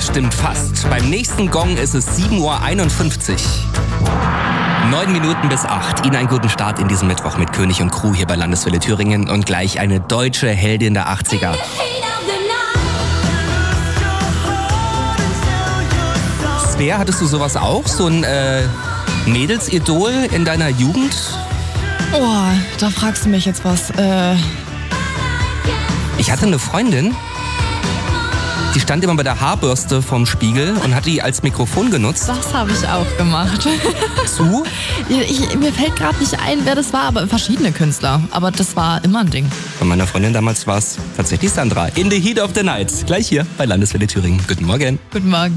Es stimmt fast. Beim nächsten Gong ist es 7.51 Uhr. 9 Minuten bis 8. Ihnen einen guten Start in diesem Mittwoch mit König und Crew hier bei Landeswelle Thüringen und gleich eine deutsche Heldin der 80er. Svea, hattest du sowas auch? So ein Mädelsidol in deiner Jugend? Oh, da fragst du mich jetzt was. Ich hatte eine Freundin, die stand immer bei der Haarbürste vorm Spiegel und hat die als Mikrofon genutzt. Das habe ich auch gemacht. Zu? Mir fällt gerade nicht ein, wer das war, aber verschiedene Künstler. Aber das war immer ein Ding. Von meiner Freundin damals war es tatsächlich Sandra. In the Heat of the Night. Gleich hier bei Landeswelle Thüringen. Guten Morgen. Guten Morgen.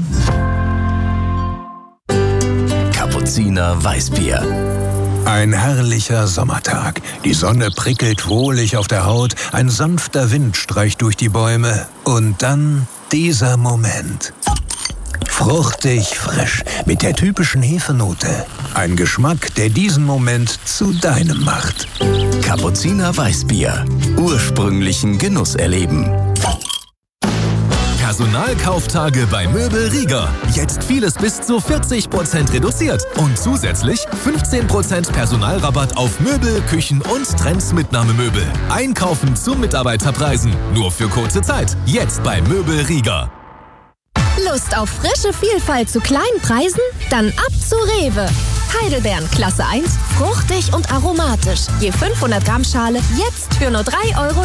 Kapuziner Weißbier. Ein herrlicher Sommertag. Die Sonne prickelt wohlig auf der Haut, ein sanfter Wind streicht durch die Bäume und dann dieser Moment. Fruchtig, frisch, mit der typischen Hefenote. Ein Geschmack, der diesen Moment zu deinem macht. Kapuziner Weißbier. Ursprünglichen Genuss erleben. Personalkauftage bei Möbel Rieger. Jetzt vieles bis zu 40% reduziert. Und zusätzlich 15% Personalrabatt auf Möbel, Küchen und Trendsmitnahmemöbel. Einkaufen zu Mitarbeiterpreisen. Nur für kurze Zeit. Jetzt bei Möbel Rieger. Lust auf frische Vielfalt zu kleinen Preisen? Dann ab zu Rewe. Heidelbeeren Klasse 1, fruchtig und aromatisch. Je 500 Gramm Schale jetzt für nur 3,99 €